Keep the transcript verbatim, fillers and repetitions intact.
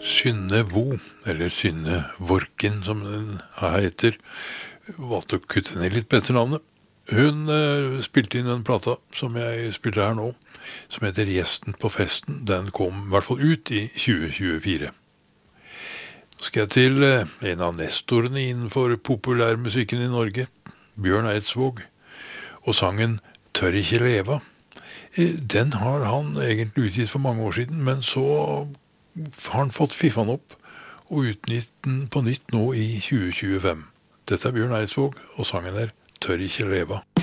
Synne Vo, eller Synne Vorkin som den heter, valgte å kutte ned litt på etternavnet. Hun eh, spilte inn en plata som jeg spiller her nå, som heter Gjesten på festen. Den kom i hvert fall ut i tjue tjuefire. Nå skal jeg til eh, en av nestorene innenfor populærmusikken i Norge, Bjørn Eidsvåg, og sangen Tør ikke leva. Eh, Den har han egentlig utgitt for mange år siden, men så har han fått fiffan opp og utgitt den på nytt nå i tjue tjuefem. Dette er Bjørn Eidsvåg, og sangen er Tør ikke leva.